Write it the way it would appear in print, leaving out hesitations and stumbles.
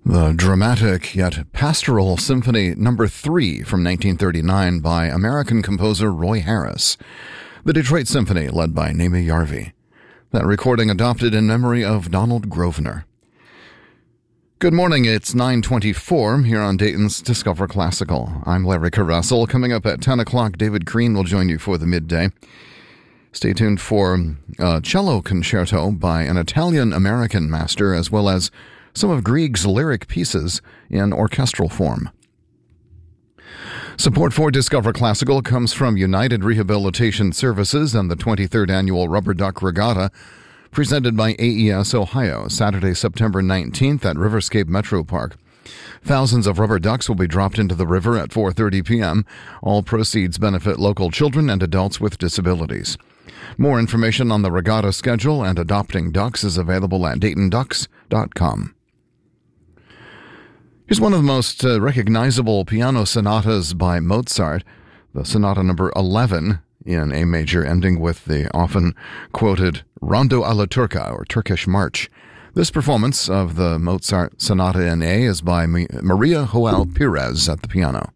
The dramatic yet pastoral Symphony No. 3 from 1939 by American composer Roy Harris. The Detroit Symphony, led by Naomi Yarvi. That recording adopted in memory of Donald Grosvenor. Good morning, it's 9:24 here on Dayton's Discover Classical. I'm Larry Caressel. Coming up at 10 o'clock, David Crean will join you for the midday. Stay tuned for a cello concerto by an Italian-American master, as well as some of Grieg's lyric pieces in orchestral form. Support for Discover Classical comes from United Rehabilitation Services and the 23rd Annual Rubber Duck Regatta, presented by AES Ohio, Saturday, September 19th at Riverscape Metro Park. Thousands of rubber ducks will be dropped into the river at 4:30 p.m. All proceeds benefit local children and adults with disabilities. More information on the regatta schedule and adopting ducks is available at DaytonDucks.com. Here's one of the most recognizable piano sonatas by Mozart, the Sonata number 11 in A major, ending with the often quoted Rondo alla Turca, or Turkish March. This performance of the Mozart Sonata in A is by Maria Joao Pires at the piano.